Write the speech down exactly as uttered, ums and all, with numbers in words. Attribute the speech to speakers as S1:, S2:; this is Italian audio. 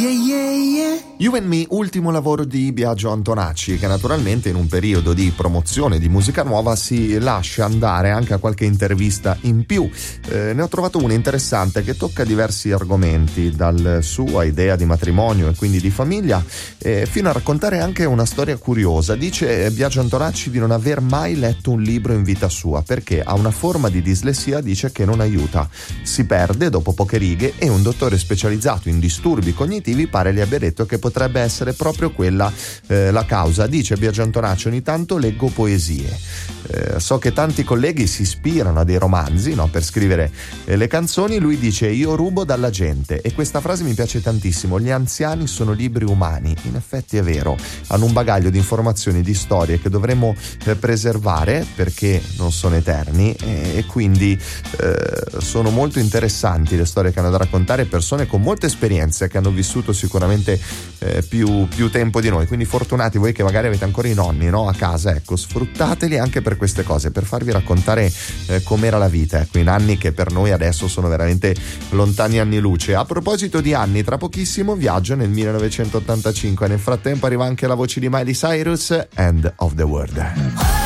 S1: You and Me, ultimo lavoro di Biagio Antonacci, che naturalmente in un periodo di promozione di musica nuova si lascia andare anche a qualche intervista in più. Eh, ne ho trovato una interessante che tocca diversi argomenti, dal sua idea di matrimonio e quindi di famiglia, eh, fino a raccontare anche una storia curiosa. Dice Biagio Antonacci di non aver mai letto un libro in vita sua perché ha una forma di dislessia, dice, che non aiuta. Si perde dopo poche righe e un dottore specializzato in disturbi cognitivi pare gli abbia detto che potrebbe essere proprio quella eh, la causa. Dice Biagio Antonacci: ogni tanto leggo poesie, eh, so che tanti colleghi si ispirano a dei romanzi, no, per scrivere eh, le canzoni. Lui dice: io rubo dalla gente, e questa frase mi piace tantissimo. Gli anziani sono libri umani. In effetti è vero, hanno un bagaglio di informazioni, di storie che dovremmo eh, preservare perché non sono eterni, e, e quindi eh, sono molto interessanti le storie che hanno da raccontare persone con molte esperienze che hanno vissuto sicuramente eh, più, più tempo di noi. Quindi fortunati voi che magari avete ancora i nonni, no, a casa, ecco, sfruttateli anche per queste cose, per farvi raccontare eh, com'era la vita, ecco, in anni che per noi adesso sono veramente lontani anni luce. A proposito di anni, tra pochissimo viaggio nel millenovecentottantacinque. Nel frattempo arriva anche la voce di Miley Cyrus, End of the World.